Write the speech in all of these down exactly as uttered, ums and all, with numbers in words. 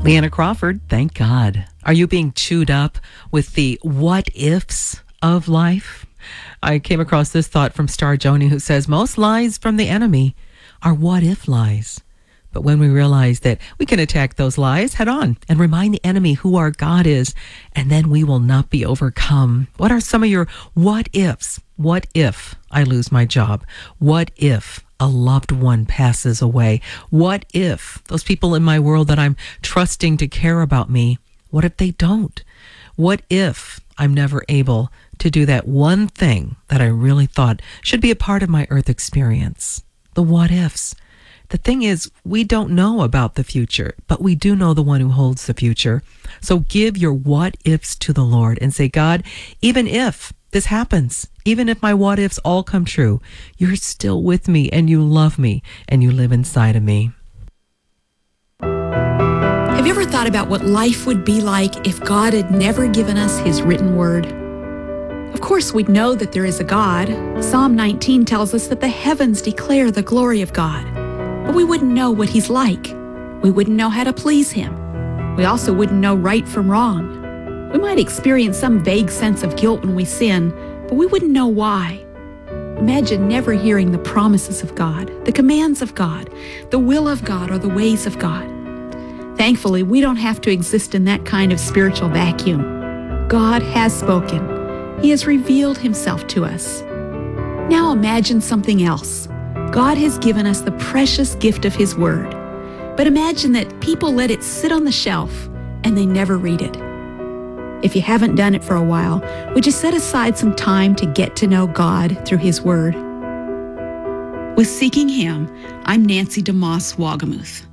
Leanna Crawford, thank God. Are you being chewed up with the what ifs of life? I came across this thought from Star Joni, who says most lies from the enemy are what if lies. But when we realize that we can attack those lies head on and remind the enemy who our God is, and then we will not be overcome. What are some of your what ifs? What if I lose my job? What if a loved one passes away? What if those people in my world that I'm trusting to care about me, what if they don't? What if I'm never able to do that one thing that I really thought should be a part of my earth experience? The what ifs. The thing is, we don't know about the future, but we do know the one who holds the future. So give your what ifs to the Lord and say, God, even if this happens, even if my what ifs all come true, you're still with me and you love me and you live inside of me. Have you ever thought about what life would be like if God had never given us his written word? Of course, we'd know that there is a God. Psalm nineteen tells us that the heavens declare the glory of God. But we wouldn't know what he's like. We wouldn't know how to please him. We also wouldn't know right from wrong. We might experience some vague sense of guilt when we sin, but we wouldn't know why. Imagine never hearing the promises of God, the commands of God, the will of God, or the ways of God. Thankfully, we don't have to exist in that kind of spiritual vacuum. God has spoken. He has revealed himself to us. Now imagine something else. God has given us the precious gift of his word. But imagine that people let it sit on the shelf and they never read it. If you haven't done it for a while, would you set aside some time to get to know God through his word? With Seeking Him, I'm Nancy DeMoss Wagamuth.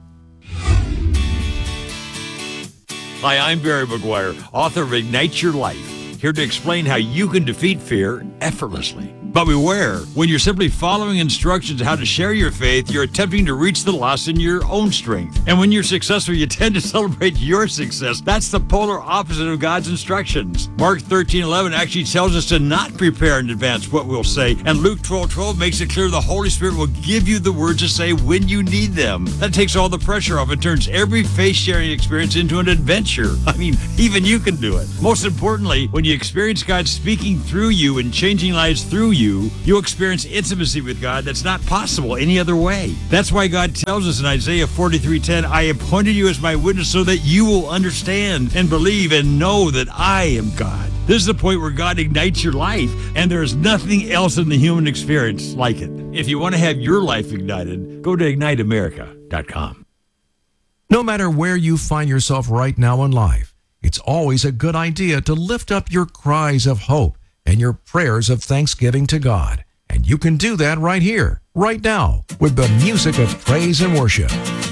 Hi, I'm Barry McGuire, author of Ignite Your Life, here to explain how you can defeat fear effortlessly. But beware, when you're simply following instructions on how to share your faith, you're attempting to reach the lost in your own strength. And when you're successful, you tend to celebrate your success. That's the polar opposite of God's instructions. Mark thirteen eleven actually tells us to not prepare in advance what we'll say. And Luke twelve twelve makes it clear the Holy Spirit will give you the words to say when you need them. That takes all the pressure off and turns every faith-sharing experience into an adventure. I mean, even you can do it. Most importantly, when you experience God speaking through you and changing lives through you, you, you'll experience intimacy with God that's not possible any other way. That's why God tells us in Isaiah forty-three ten, I appointed you as my witness so that you will understand and believe and know that I am God. This is the point where God ignites your life, and there is nothing else in the human experience like it. If you want to have your life ignited, go to ignite america dot com. No matter where you find yourself right now in life, it's always a good idea to lift up your cries of hope and your prayers of thanksgiving to God. And you can do that right here, right now, with the music of praise and worship.